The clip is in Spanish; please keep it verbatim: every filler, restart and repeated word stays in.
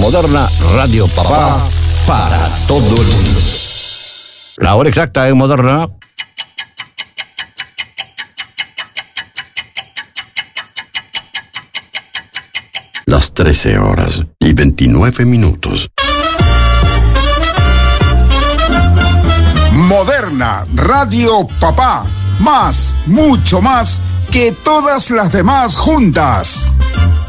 Moderna Radio Papá para todo el mundo. La hora exacta en Moderna. Las trece horas y veintinueve minutos. Moderna Radio Papá. Más, mucho más que todas las demás juntas.